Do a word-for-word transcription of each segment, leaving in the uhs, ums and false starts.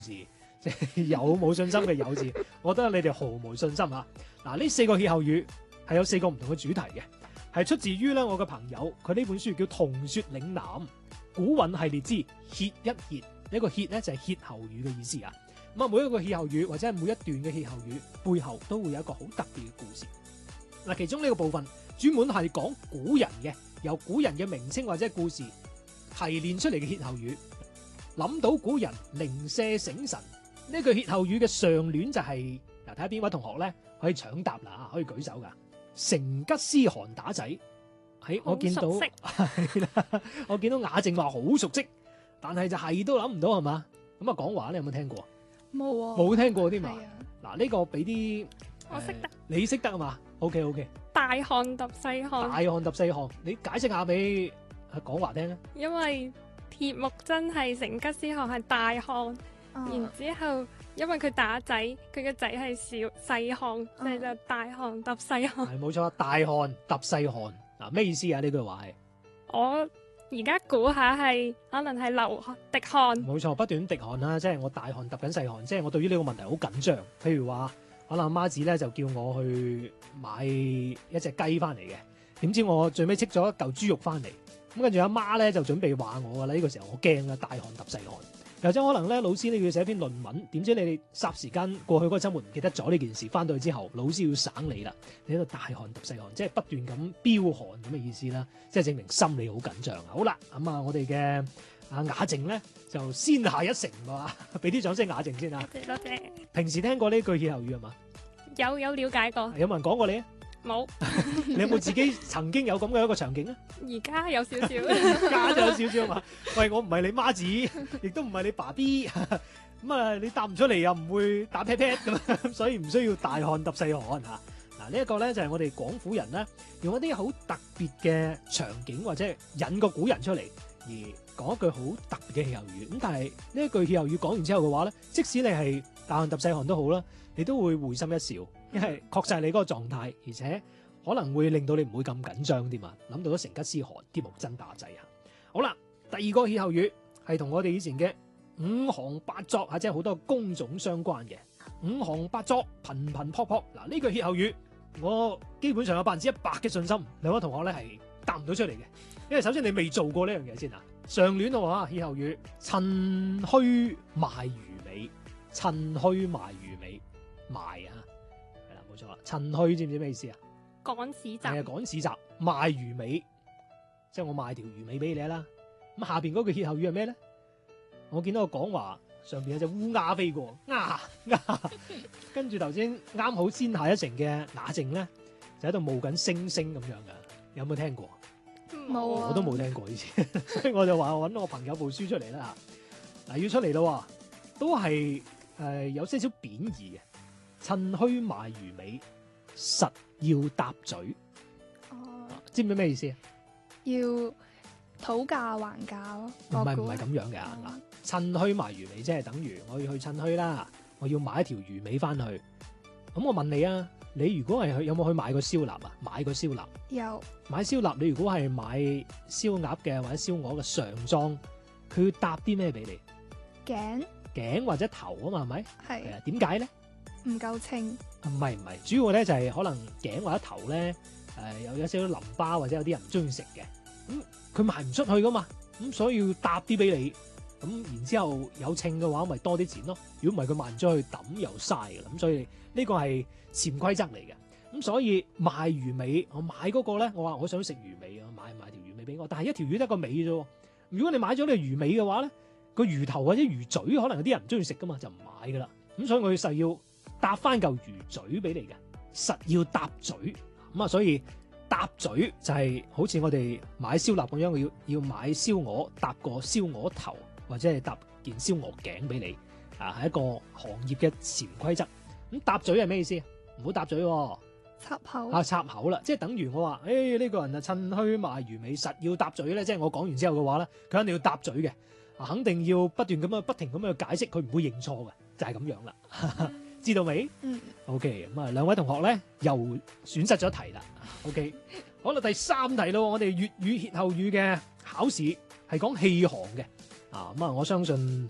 字，即係有冇信心嘅有字，我覺得你哋毫無信心啊！嗱，呢四個歇後語係有四個唔同嘅主題嘅，係出自於咧我嘅朋友，佢呢本書叫《同說嶺南古韻系列之歇一歇》，呢個歇咧就係歇後語嘅意思啊！咁啊，每一個歇後語或者係每一段嘅歇後語背後都會有一個好特別嘅故事。嗱，其中呢個部分專門係講古人嘅，由古人嘅名稱或者故事提煉出嚟嘅歇後語。諗到古人零舍醒神，呢句歇後語嘅上聯就係、是、嗱，睇下邊位同學咧可以搶答啦，可以舉手噶。成吉思汗打仔，喺我見到係啦，我見到雅靜話好熟悉，但係就係都諗唔到係嘛？咁啊，講話你有冇聽過？ 冇啊， 冇聽過添嘛？ 係啊， 嗱，呢個俾啲我識得， 你識得啊嘛 ？OK OK， 大汗揼細大汗， 汗揼細汗，你解釋下俾講話聽啊！ 因為鐵木真係成吉思汗係大汗， 啊然之後因為佢打仔，佢嘅仔係小細汗，所以就大汗揼細汗。 係冇錯，大汗揼細汗，嗱咩意思啊？呢句話係我而家估下係可能係流滴汗， 冇錯，不斷滴汗啦，即係我大汗揼緊細汗，即係我對於呢個問題好緊張。譬如話，可能阿媽子咧就叫我去買一隻雞翻嚟嘅，點知我最尾戚咗一嚿豬肉翻嚟，咁跟住阿媽咧就準備話我噶啦，呢個時候我驚啦，大汗揼細汗。又或者可能咧，老師你要寫篇論文，點知你哋霎時間過去嗰個週末唔記得咗呢件事，翻到去之後，老師要省你啦，你喺度大汗揼細汗，即係不斷咁飆汗咁嘅意思啦，即係證明心理好緊張啊！好啦，咁啊，我哋嘅阿雅靜咧就先下一城喎，俾啲掌聲雅靜先啊！ 多謝多謝。 平時聽過呢句歇後語係嘛？ 有有了解過， 有冇人講過你啊？ 冇？ 你有冇自己曾經有咁嘅一個場景啊？ 而家有少少。 加咗有少少嘛？喂，我唔係你媽子，亦都唔係你爸 B，咁啊，你答唔出嚟又唔會打 pat pat 咁，所以唔需要大汗揼細汗嚇。嗱，呢一個咧就係我哋廣府人咧，用一啲好特別嘅場景或者引個古人出嚟，而講一句好特別嘅歇後語。咁但係呢一句歇後語講完之後嘅話咧，即使你係大汗揼細汗都好啦，你都會會心一笑，因為確實係你嗰個狀態，而且可能會令到你唔會咁緊張添嘛。諗到咗成吉思汗、鐵木真打仔啊！好啦，第二個歇後語係同我哋以前嘅五行八作啊，即係好多工種相關嘅五行八作，頻頻撲撲。嗱，呢句歇後語我基本上有百分之一百嘅信心，兩位同學咧係答唔到出嚟嘅，因為首先你未做過呢樣嘢先啊。上聯嘅話，歇後語趁墟賣魚尾，趁墟賣魚尾賣啊，係啦，冇錯啦。趁墟知唔知咩意思啊？ 趕市集， 係啊，趕市集賣魚尾，即係我賣條魚尾俾你啦。咁下邊嗰句歇後語係咩咧？我見到個講話上邊有隻烏鴉飛過，鴉鴉，跟住頭先啱好先下一城嘅雅靜咧，就喺度冒緊星星咁樣噶，有冇聽過？ 冇啊我都冇聽過以前，所以我就話我揾我朋友部書出嚟啦。嗱，要出嚟咯，都係誒、呃、有些少貶義嘅，趁墟賣魚尾，實要搭嘴。 哦， 知唔知咩意思啊？ 要討價還價咯。 唔係唔我估係咁樣嘅嗱哦， 趁墟賣魚尾即係等於我要去趁墟啦，我要買一條魚尾翻去。咁我問你啊，你如果係去有冇去買過燒臘啊？買過燒臘， 有買燒臘，你如果係買燒鴨嘅或者燒鵝嘅上裝，佢要搭啲咩俾你？ 頸頸或者頭啊嘛，係咪？係係啊，點解咧？ 唔夠稱， 唔係唔係，主要咧就係可能頸或者頭咧，誒、有有少少淋巴或者有啲人唔中意食嘅，咁佢賣唔出去噶嘛，咁所以要搭啲俾你，咁然之後有稱嘅話，咪多啲錢咯。如果唔係佢賣唔出去抌又嘥嘅，咁所以呢個係潛規則嚟嘅。咁所以賣魚尾，我買嗰個咧，我話我想食魚尾啊，買買條魚尾俾我，但係一條魚得個尾啫喎。如果你買咗呢個魚尾嘅話咧，個魚頭或者魚嘴可能有啲人唔中意食噶嘛，就唔買噶啦。咁所以我要實要搭翻嚿魚嘴俾你嘅，實要搭嘴咁啊！所以搭嘴就係好似我哋買燒臘咁樣，要要買燒鵝搭個燒鵝頭，或者係搭件燒鵝頸俾你啊，係一個行業嘅潛規則。咁搭嘴係咩意思？唔好搭嘴喎， 插口啊插口啦，即係等於我話，誒呢個人啊趁墟賣魚尾，實要搭嘴咧，即係我講完之後嘅話咧，佢肯定要搭嘴嘅，啊肯定要不斷咁樣不停咁樣解釋，佢唔會認錯嘅，就係咁樣啦。知道未？ 嗯 ，OK，咁啊，兩位同學咧又損失咗一題啦。OK，好啦，第三題咯，我哋粵語歇後語嘅考試係講氣行嘅啊。咁啊，我相信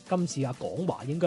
今次阿廣華應該